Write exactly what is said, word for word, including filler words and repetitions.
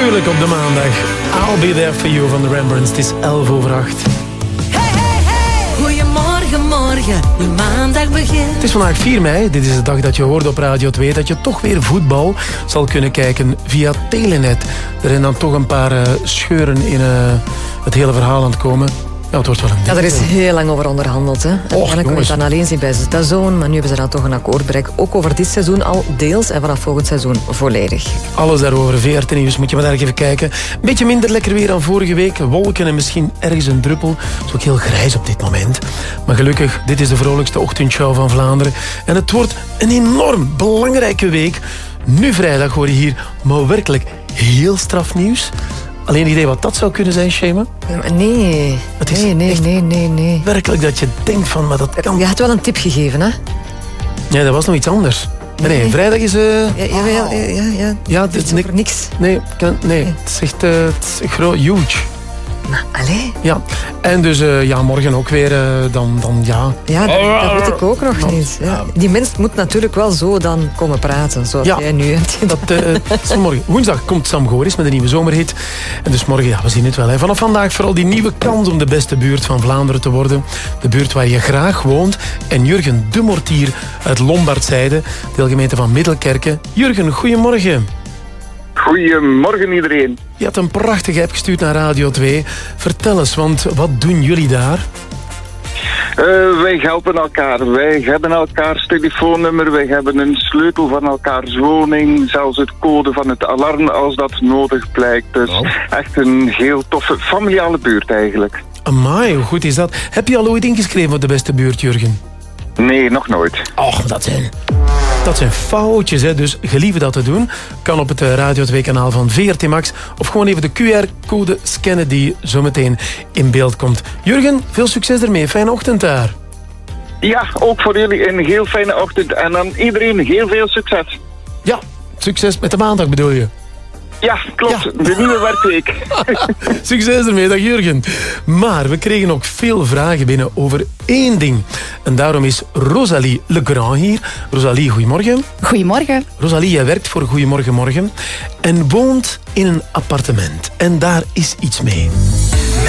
Natuurlijk op de maandag. I'll be there for you van de Rembrandts. Het is elf over acht. Hey, hey, hey. Goedemorgen, morgen. Je maandag begint. Het is vandaag vier mei. Dit is de dag dat je hoort op Radio twee dat je toch weer voetbal zal kunnen kijken via Telenet. Er zijn dan toch een paar uh, scheuren in uh, het hele verhaal aan het komen. Ja, het wordt wel een ding. Ja, er is heel lang over onderhandeld. Hè. Uiteindelijk kon je het dan alleen zien bij DAZN, maar nu hebben ze dan toch een akkoord bereikt. Ook over dit seizoen al deels en vanaf volgend seizoen volledig. Alles daarover, V R T Nieuws, moet je maar daar even kijken. Een beetje minder lekker weer dan vorige week. Wolken en misschien ergens een druppel. Het is ook heel grijs op dit moment. Maar gelukkig, dit is de vrolijkste ochtendshow van Vlaanderen. En het wordt een enorm belangrijke week. Nu vrijdag hoor je hier maar werkelijk heel strafnieuws. Alleen idee wat dat zou kunnen zijn, Shema? Nee, het is nee, nee, nee, nee, nee. Werkelijk dat je denkt van, maar dat kan... Je had wel een tip gegeven, hè? Nee, dat was nog iets anders. Nee, nee, nee. Vrijdag is... Uh... Ja, ja, ja, ja, ja, ja. ja dit is over niks. Nee, kan, nee. Het is echt uh, het is groot, huge. Maar, allee. Ja, en dus uh, ja, morgen ook weer, uh, dan, dan ja... Ja, dat, dat weet ik ook nog niet. Ja. Die mens moet natuurlijk wel zo dan komen praten, zoals ja, jij nu hebt. Dat uh, is morgen. Woensdag komt Sam Goris met een nieuwe zomerhit. En dus morgen, ja, we zien het wel. Hè. Vanaf vandaag vooral die nieuwe kans om de beste buurt van Vlaanderen te worden. De buurt waar je graag woont. En Jurgen de Mortier uit Lombardzijde, deelgemeente van Middelkerken. Jurgen, goedemorgen. Goedemorgen iedereen. Je had een prachtige app gestuurd naar Radio twee. Vertel eens, want wat doen jullie daar? Uh, wij helpen elkaar. Wij hebben elkaars telefoonnummer. Wij hebben een sleutel van elkaars woning. Zelfs het code van het alarm als dat nodig blijkt. Dus oh. echt een heel toffe familiale buurt eigenlijk. Amai, hoe goed is dat? Heb je al ooit ingeschreven voor de beste buurt, Jurgen? Nee, nog nooit. Och, dat zijn... Dat zijn foutjes, hè. Dus gelieve dat te doen. Kan op het Radio twee kanaal van V R T Max. Of gewoon even de Q R-code scannen die zometeen in beeld komt. Jurgen, veel succes ermee. Fijne ochtend daar. Ja, ook voor jullie een heel fijne ochtend. En aan iedereen heel veel succes. Ja, succes met de maandag bedoel je? Ja, klopt. Ja. De nieuwe werkweek. Succes ermee, dag Jurgen. Maar we kregen ook veel vragen binnen over één ding. En daarom is Rosalie Legrand hier. Rosalie, goedemorgen. Goedemorgen. Rosalie, jij werkt voor Goedemorgen Morgen en woont in een appartement. En daar is iets mee.